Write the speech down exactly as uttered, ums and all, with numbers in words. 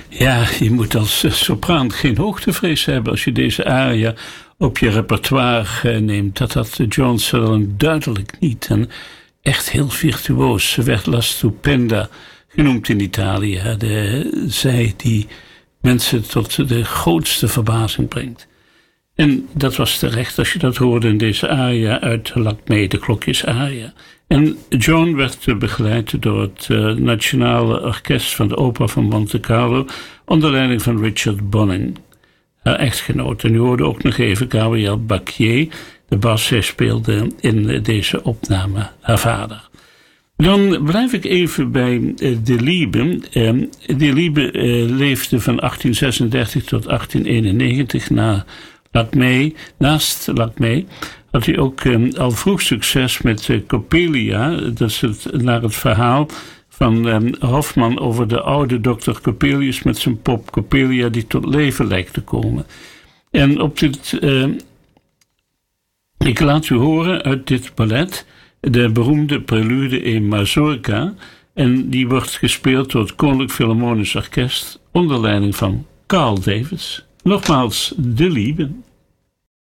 Ja, je moet als sopraan geen hoogtevrees hebben als je deze aria op je repertoire neemt. Dat had Joan Sutherland duidelijk niet. En echt heel virtuoos. Ze werd La Stupenda genoemd in Italië. De, zij die mensen tot de grootste verbazing brengt. En dat was terecht als je dat hoorde in deze aria uit Lakmé, de klokjesaria. En Joan werd begeleid door het uh, Nationale Orkest van de Opera van Monte Carlo onder leiding van Richard Bonning, haar echtgenoot. En u hoorde ook nog even Gabriel Bacquier, de bas. Hij speelde in deze opname haar vader. Dan blijf ik even bij uh, De Liebe. Uh, De Liebe uh, leefde van achttien zesendertig tot achttien eenennegentig na Lakmé. Naast Lakmé had hij ook um, al vroeg succes met uh, Coppelia. Dat is het, naar het verhaal van um, Hofman over de oude dokter Coppelius met zijn pop Coppelia die tot leven lijkt te komen. En op dit, uh, ik laat u horen uit dit ballet de beroemde prelude in Mazurka. En die wordt gespeeld door het Koninklijk Philharmonisch Orkest onder leiding van Carl Davis. Nogmaals, De Liebe.